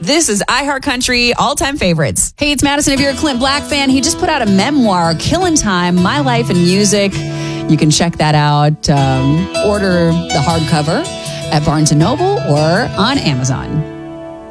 This is iHeartCountry All-Time Favorites. Hey, it's Madison. If you're a Clint Black fan, he just put out a memoir, Killing Time, My Life in Music. You can check that out. Order the hardcover at Barnes & Noble or on Amazon.